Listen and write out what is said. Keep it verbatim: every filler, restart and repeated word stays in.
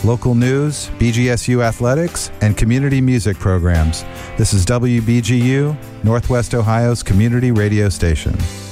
local news, B G S U athletics, and community music programs. This is W B G U, Northwest Ohio's community radio station.